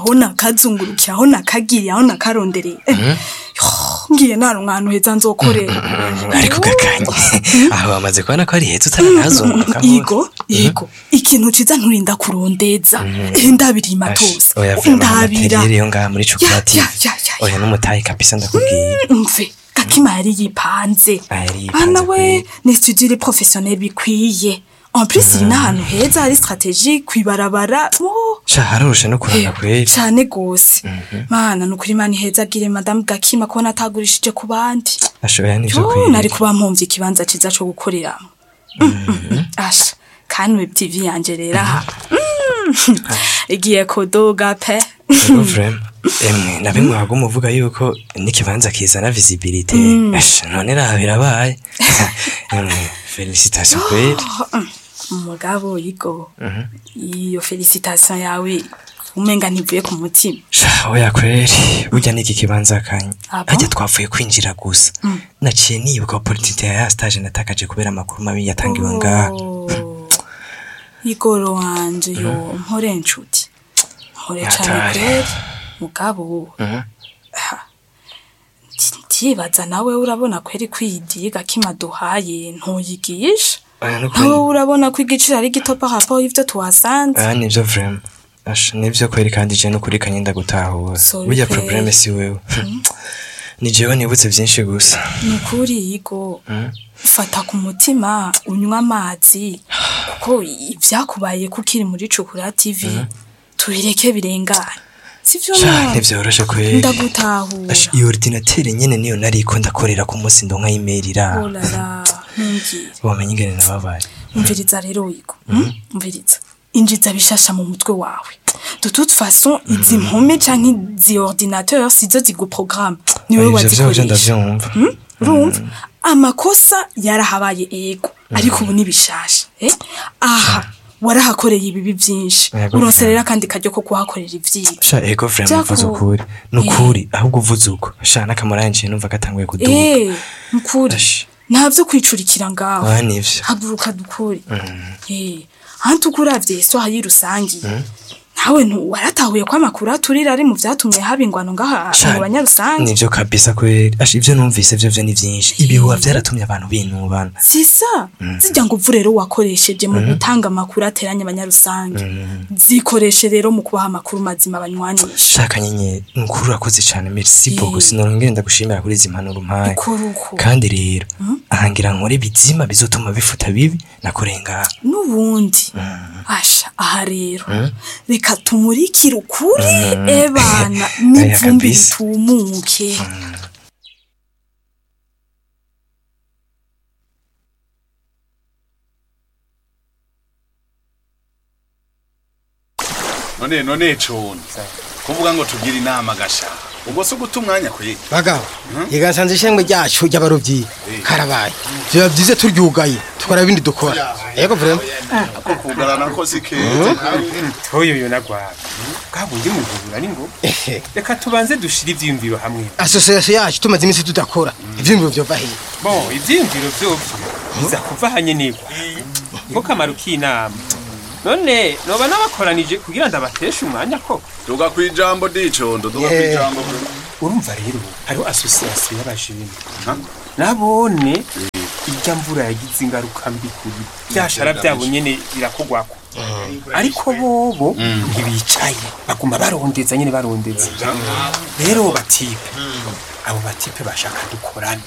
aho nakazungurukiye aho nakagiriye aho nakarondereye ngiye naronka heza nzokorera ariko gakanye aho bamaze kubona ko ari heza utaranazunguruka yego ikintu ciza nturinda kurondeza ndabirima tose ndabira rero ngaha muri chocolate oya n'umutayi kabisa ndakubwiye mve Gakima yari yipanze bana we ni studio professionnel bikwiye en plus ina hano heza ari stratégie kwibarabara harusha no kurana kweli cyane gose mana nukuri mani heza gire madame Gakima ko natagurishije ku bandi ashoboye n'ivyo kweli nari kuba mpomvye ikibanza ciza cyo gukorera asha kandi web TV yanje rera igiye kodoga pe vraiment emwe nabimwe hagumu uvuga yuko n'ikibanza kizana visibilité none birabaye félicitations kweli mugabo yigo iyo félicitations yawe umenga ntivuye ku mutima oya kweli burya niki kibanza kanye ajya twavuye kwinjira gusa naciye nibuka politique ya stage natakaje kubera amakuru mabi yatangiwe ngaha igoro wanje yo mpore nshuti mpore cyane kweli mugabo tibaza nawe urabona kweri kwidi Gakima duhaye ntuyigisha nawe urabona ko igiciro ari gito par rapport y'ivyo tuhasanze nivyo vraiment nivyo kweri kandi je no kuri kanyenda gutahura burya problème si wewe ni jewe nibutse byinshi gusa nukuri yigo fata ku mutima unywa amazi kuko ivyakubaye kukiri muri Chocolate TV tubireke birengana sivyo nivyoroshe kweri ndagutahura iyo ordinateur nyene niyo nariko ndakorera ku munsi ndonka email ira olala ngi wamenye ingene nababaye umviriza rero yigo umviriza injiza bishasha mu mutwe wawe de toute façon izi mpome canke zi ordinateur sizo zigu programme niwe wazikoresha urumva amakosa yarahabaye ego ariko ubu nibishasha aha warahakoreye ibibi byinshi uronserera kandi kajyo ko kuhakorera ivyiga sha ego vraiment mvuze ukuri nukuri ahubwo uvuze uko sha nakamuranje numva gatanguye kuduka nukuri ntavyo kwicurikira ngaho nivyo haguruka dukuri hantu kuravye so hayi rusangi nawe waratahuye kwa makuru aturira ari mu vyatumye habingwano ngaha mu banyarusangi nivyo kabisa kweli ivyo numvise vyo ni vyinshi ibihuha vyaratumye abantu binubana sisa zijya ngo rero wakoresheje mu gutanga makuru ateranye abanyarusangi zikoreshe rero mu kubaha makuru mazima abanywanisha shaka nyenye mukuru akoze cyane merci beaucoup sinongera ndagushimira kuri izi mpanuro mpaye kandi rero ahangira nkore bizima bizotuma bifuta bibi nakorenga nubundi asha aha rero reka tumurikira ukuri ebana n'ivumbi ritumuke none cone kuvuga ngo tugira inama gasha ubwo so gutumwanya kwe bagabo yigasanze ishengwe ryacu ry'abarovyi karabaye byo byize turyugaye tukora ibindi dukora yego vraiment ako kugarana ko sike oyo nagwa gabuye mu buzura ningo reka tubanze dushira ivyimviro hamwe association yacu tumaze iminsi tudakora ivyimviro byo vahiye bon ivyimviro byo biza kuva hanye nigwa ngo kamaru k'inama none noba nabakoranije kugira ndabatesha umwanya ko duga kwijambo dicondo duga kwijambo urumva rero hariho association y'abajene nabone ijya mvura yagize ingaruka mbi kuri byashara byabo nyene birakogwako ariko bobo ntibicaye baguma barondeza nyene barondeza rero batipe abo batipe bashaka dukorana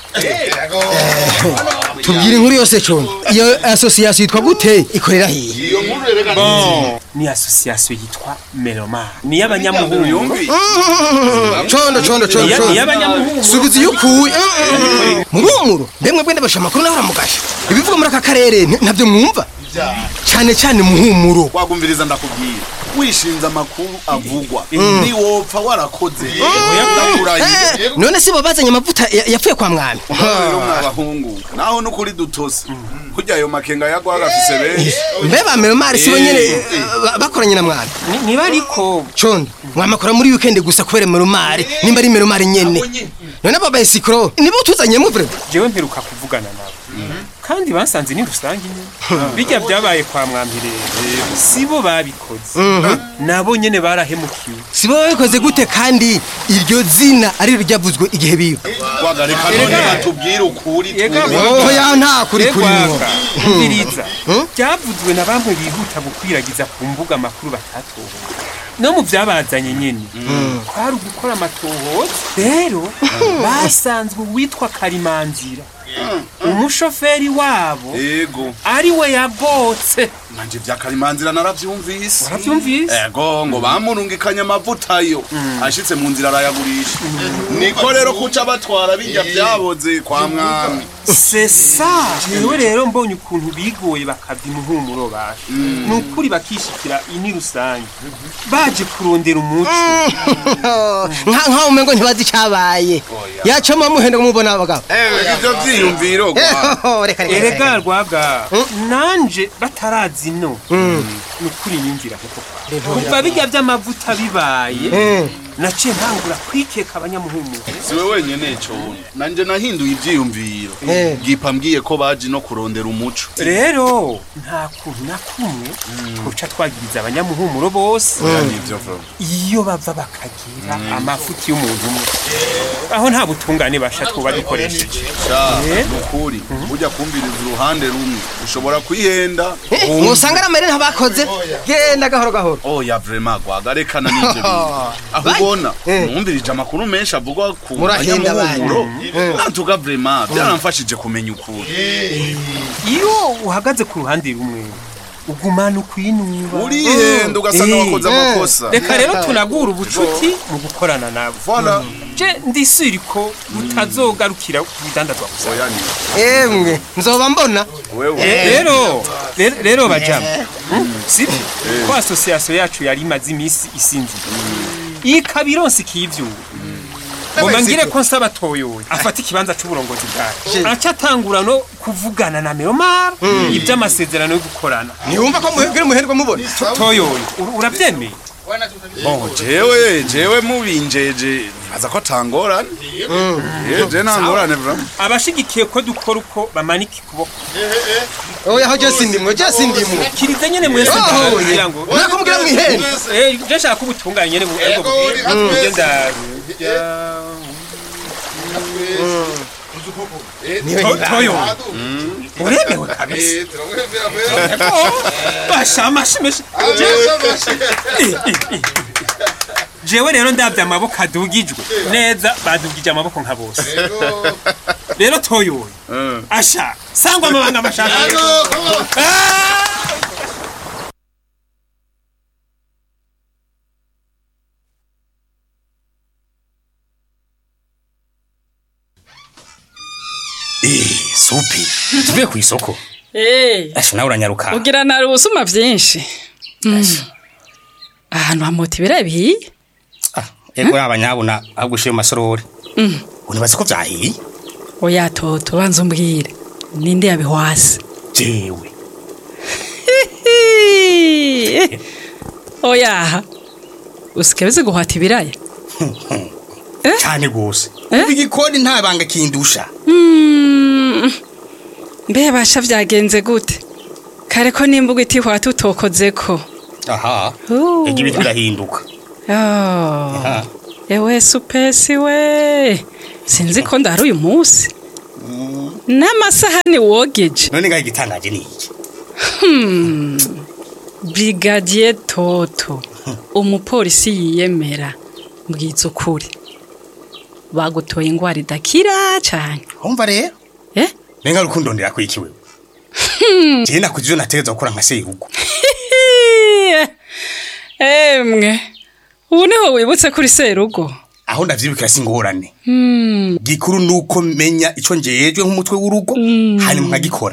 tubwire inkuru yose cone iyo association yitwa gute ikorera hiye bon ni association yitwa Meloma ni y'abanyamuhungu condo ni y'abanyamuhungu subizi yukuye murumuro ndemwe bwende basha makuru naho ramugasha ibivuga muri aka karere ntabyo mwumva cyane muhumuro wagumviriza ndakubwira wishinza amakuru avugwa ni wopfa warakoze none sibo bazanye amavuta yapfuye kwa mwami rero mwabahungu naho no kuri dutose kujya ayo makenga yagwa agafise benshi mbeba Melomari sibo nyene bakoranye na mwami niba ariko condo mwamakora muri weekend gusa kubera Melomari nimba ari Melomari nyene none baba isikro nibo tuzanye mu vrai jewe mperuka kuvugana nabo kandi basanze ni rusange nyine bijya byabaye kwa mwambire sibo babikoze nabo nyene barahemukiwe sibo babikoze gute kandi iryo zina ari ryavuzwe igihe biba wagareka none batubwira ukuri oya nta kuri mwo mbiriza byavuzwe na bamwe bihuta gukwiragiza ku mbuga makuru batatowe no mu byabazanye nyene kwari gukora amatohoza rero basanzwe witwa Karimanzira umushoferi wabo yego ari we yabotse manje bya Karimanzira naravyumvise ego ngo bamurungikanya amavuta yo ashitse mu nzira arayagurisha niko rero kuca batwara bijya byaboze kwa mwami sesa jewe rero mbonye ukuntu bigoye bakavya imuhumuro basha nukuri bakishikira ini rusange baje kurondera umuco nka umengo ntibazi cabaye yacoma muhenda kumubona abagabo ivyo vyiyumviro erega rwaga nanje batarazi no nukuri nyumvira kuko kuva bijya vy'amavuta bibaye naciye ntangura kwikeka abanyamuhumuro siwe wenyene cone nanje nahinduye ivyiyumviro gipa mbwiye ko baje no kurondera umuco rero nta kuntu na kumwe twoca twagiriza abanyamuhumuro bose iyo bava bakagira amafuti y'umuntu umwe aho nta butungane basha twoba dukoresheje nukuri ujya kumbiriza uruhande rumwe ushobora kwihenda usanga amarira ntabakoze genda gahoro gahoro oya vraiment gwagarekana n'ivyo bintu aho ubona numvirije amakuru menshi avugwa ku banyamuhumuro antuka vraiment byaramfashije kumenya ukuri iyo uhagaze ku ruhande rumwe ugumana ukwinuba urihenda ugasanga wakoze amakosa reka rero tunagura ubucuti mu gukorana nabo voilà je ndisiri ko mutazogarukira kubidandazwa gusa emwe nzoba mbona rero bajama si ko association yacu yari imaze imisi isinzira ikabironsi kivyuba Ngomba ngire ko nsaba toyoye afata ikibanza c'uburongozi bwaje acatangura no kuvugana na Meromar ivy'amasezerano yo gukorana niwumva ko muherwa mubona toyoye uravyemeye bon jewe mubinjeje baza ko tangorane je nangorane vraiment abashigikiye ko dukora uko bamanika ikuboko oya ho je sindimwe kirize nyene mwese ndagira ngo nakumubwira mwihene je shaka kubutunganya nyene ego genda toyo uremewe kabisa bashama shimesh jewe rero ndavya amaboko adugijwe neza badugije amaboko nka bose rero toyo asha sangwa amabanga mashaka supi tuvuye ku isoko asha nawe uranyaruka ugira nari ubusuma vyinshi ahantu hamoti birabihiye ego abanyabona agushiye masorori unibaze ko vyahiye oya toto banza umbwire ninde yabihwase jewe oya usikebeze guhata ibiraya cyane gose ubigikoni ntabanga kindusha mbe basha vyagenze gute kare ko nimbuga iti hwata utokozeko aha igibi turahinduka ewe supesi we sinzi ko ndari uyu munsi n'amasahani wogeje none ngaho igitangaje ni iki Brigadier Toto umupolisi yiyemera mbwiza ukuri bagutoye ingwara idakira cyane umva rero nenga rukundo ndira kwikiwe je nakujije nategeza gukora nka seyirugo emwe ubu niho wibutse kuri serugo aho ndavyibukira singorane gikuru nuko menya ico njejwe nk'umutwe w'urugo hanyuma nkagikora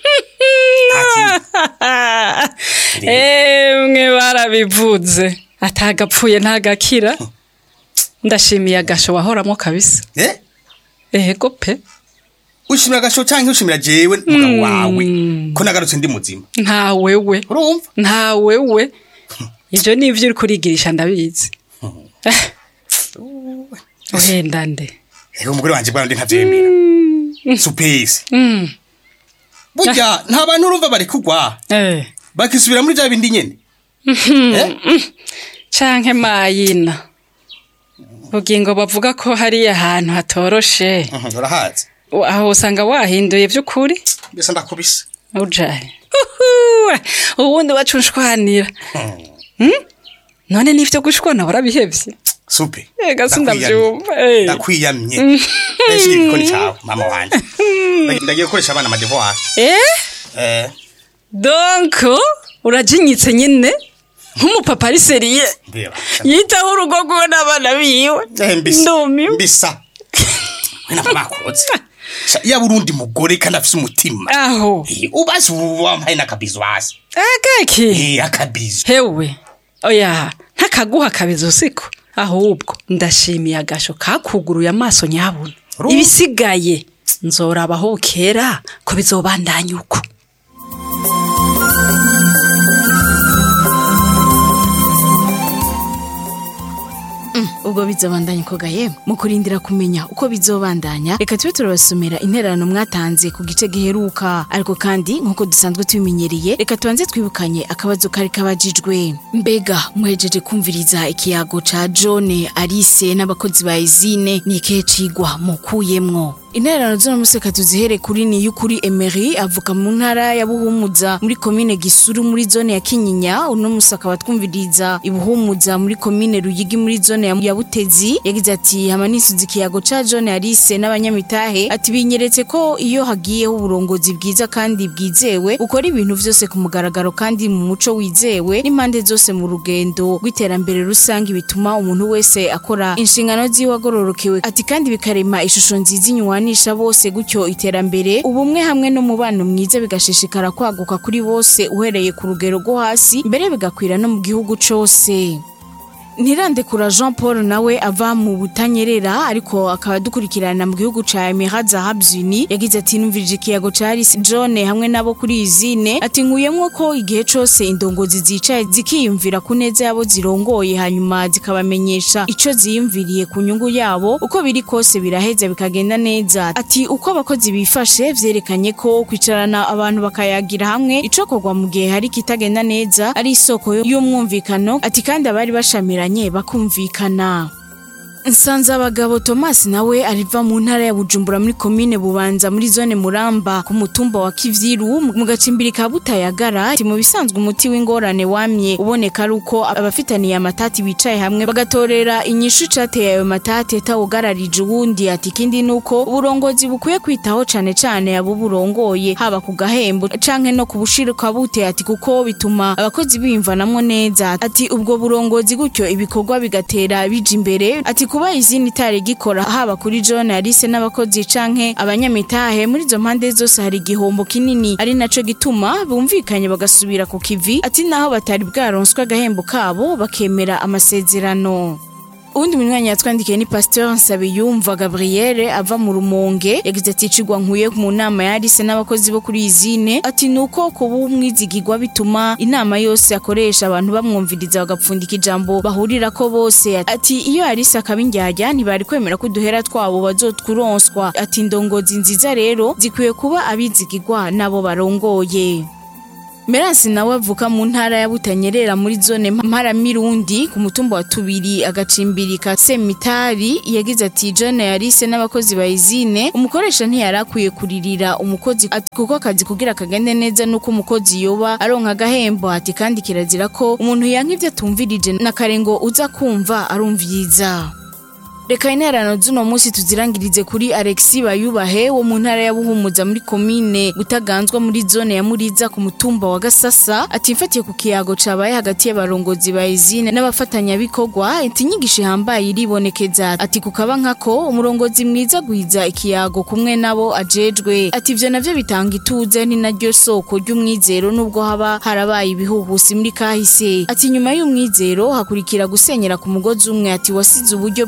emwe barabivuze atagapfuye ntagakira ndashimiye agasho wahoramo kabisa ego pe ushimira agasho canke ushimira jewe mugabo wawe ko nagarutse ndi muzima nta wewe urumva nta wewe ivyo nivyo uri kurigirisha ndabizi uhenda nde ego umugore wanje bwana ndi ntavyemera supesi burya nta bantu urumva bari kugwa bakisubira muri bya bindi nyene canke mayina ugingo bavuga ko hari ahantu hatoroshe urahazi aho usanga wahinduye by'ukuri mbese ndakubise ujaye ubundi wacunshwanira none nivyo gushwana warabihevye supe ega sindavyumva ndakwiyamye ese ibikoni cyawe mama wanje ndagiye gukoresha abana amadevoir donc urajinyitse nyine nk'umupapa ari seriye yitaho urugo rwe n'abana biwe ndumiwe mbisa wena makoze ya Burundi mugore kandi afise umutima aho ubazi wampaye nakabizo hasi akaki akabizo hewe oya ntakaguha akabizo siko ahubwo ndashimiye agasho kakuguruye amaso nyabuna ibisigaye nzorabaho kera ko bizobandanya uko ubwo bizobandanya koga yemwe mukurindira kumenya uko bizobandanya reka tube turabasomera intererano mwatanze ku gice giheruka ariko kandi nkuko dusanzwe tubimenyereye reka tubanze twibukanye akabazo kari kabajijwe mbega muhejeje kumviriza ikiyago ca John Alice n'abakozi ba Izine ni ikihe cigwa mukuyemwo intererano z'uno museka tuzihere kuri ni y'ukuri Emery avuka mu ntara ya Buhumuza muri komine Gisuru muri zone ya Kinyinya uno musaka batwumviriza ibuhumuza muri komine Ruyigi muri zone ya Butezi yagize ati hamanisuzi ikiyago ca John Alice n'abanyamitahe ati binyeretse ko iyo hagiyeho uburongozi bwiza kandi bwizewe ukora ibintu vyose ku mugaragaro kandi mu muco wizewe n'impande zose mu rugendo rw'iterambere rusange bituma umuntu wese akora inshingano ziwe agororokewe ati kandi bikarema ishusho nziza inyuwanisha bose gutyo iterambere ubumwe hamwe no mubano mwiza bigashishikara kwaguka kuri bose uhereye ku rugero rwo hasi mbere bigakwira no mu gihugu cose Ntirandekura Jean Paul nawe ava mu Butanyerera ariko akaba dukurikirana mu gihugu ca Emirates Arabes Unis yagize ati numvirije ikiyago ca Alice John hamwe nabo kuri Izine ati nkuyemwo ko igihe cose indongozi zicaye zikiyumvira ku neza yabo zirongoye hanyuma zikabamenyesha ico ziyumviriye ku nyungu yabo uko biri kose biraheza bikagenda neza ati uko abakozi bifashe vyerekanye ko kwicarana abantu bakayagira hamwe icokorwa mu gihe hari kitagenda neza ari isoko y'umwumvikano ati kandi abari bashamira bakumvikana Nsanzabagabo Thomas nawe ariva mu ntara ya Bujumbura muri komine Bubanza muri zone Muramba ku mutumba wa Kivyiru mu gacimbiri ka Butayagara ati mu bisanzwe umuti w'ingorane wamye uboneka aruko abafitaniye amatati bicaye hamwe bagatorera inyishu cateye ayo matati tawugararije ubundi ati kindi nuko uburongozi bukwiye kwitaho cane abo burongoye haba ku gahembo canke no kubushiruka bute ati kuko bituma abakozi bimvanamwo neza ati ubwo burongozi gutyo ibikorwa bigatera bije imbere ati kuba Izine itari gikora haba kuri John Alice n'abakozi canke abanyamitahe muri zo mpande zose hari igihombo kinini ari naco gituma bumvikanye bagasubira ku kivi ati naho batari bwaronswa agahembo kabo bakemera amasezerano Undi munywanyi yatwandikiye ni Pasteur Nsabiyumva Gabriel ava mu Rumonge yagize ati cigwa nkuye mu nama ya Alice n'abakozi bo kuri Izine ati nuko kuba umwizigirwa bituma inama yose akoresha abantu bamwumviriza bagapfundika ijambo bahurira ko bose ati iyo Alice akabinjyajya ntibari kwemera ko duhera twabo bazotkuronswa ati ndongozi nziza rero zikwiye kuba abizigirwa nabo barongoye Meransi nawe avuka mu ntara ya Butanyerera muri zone Mparamirundi ku mutumba wa Tubiri agacimbiri ka Semitari yagize ati John Alice n'abakozi ba Izine umukoresha ntiyarakwiye kuririra umukozi ati kuko akazi kugira kagende neza nuko umukozi yoba aronka agahembo ati kandi kirazira ko umuntu yanka ivyo atumvirije na karengo uza kumva arumvyiza Reka intererano z'uno munsi tuzirangirize kuri Alexis Bayubahe wo mu ntara ya Buhumuza muri komine Butaganzwa muri zone ya Muriza ku mutumba wa Gasasa ati mfatiye ku kiyago cabaye hagati y'abarongozi ba Izine n'abafatanya bikorwa inyigisho hambaye iribonekeza ati kukaba nkako umurongozi mwiza guhiza ikiyago kumwe nabo ajejwe ati ivyo navyo bitanga ituze ni naryo soko ry'umwizero nubwo haba harabaye ibihuhusi muri kahise ati nyuma y'umwizero hakurikira gusenyera ku mugozi umwe ati wasize uburyo bwiwe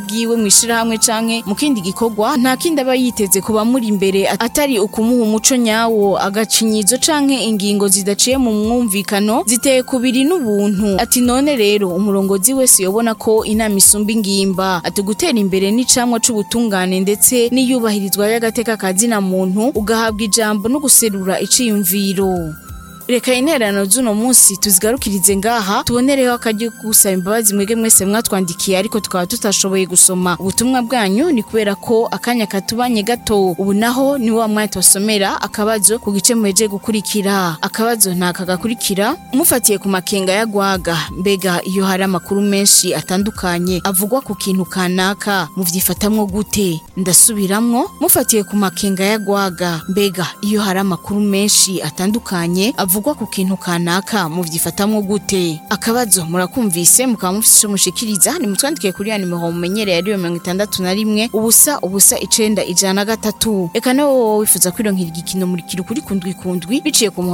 mwishirahamwe canke mu kindi gikorwa nta kindi aba yiteze kuba muri imbere atari ukumuha umuco nyawo agacinyizo canke ingingo zidaciye mu mwumvikano ziteye kubiri n'ubuntu ati none rero umurongozi wese yobona ko inama isumba ingimba ati gutera imbere n'icamwa c'ubutungane ndetse n'iyubahirizwa y'agateka kazina muntu ugahabwa ijambo no guserura iciyumviro. Reka intererano z'uno munsi tuzigarukirize ngaha tubonereho akaryo gusaba imbabazi mwege mwese mwatwandikiye ariko tukaba tutashoboye gusoma ubutumwa bwanyu ni kubera ko akanya katubanye gato ubu naho ni wa mwanya twasomera akabazo ku gice muheje gukurikira akabazo ntakagakurikira mufatiye ku makenga ya gwaga mbega iyo hari amakuru menshi atandukanye avugwa ku kintu kanaka muvyifatamwo gute ndasubiramwo mufatiye ku makenga ya gwaga mbega iyo hari amakuru menshi atandukanye avugwa ku kintu kanaka muvyifatamwo gute akabazo murakumvise mukaba mufise mushikiriza ni mutwandikiye kuri ya nimero mumenyereye ari 61 ubusa 9 103 eka nawo wifuza kwironkira igikino muri kiri kuri kundwi biciye ku